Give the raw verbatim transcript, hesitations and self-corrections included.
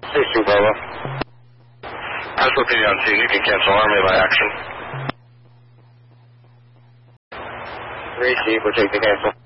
Hey, Sue Bravo. I was looking on scene. You can cancel Army by action. Receive, we'll take the cancel.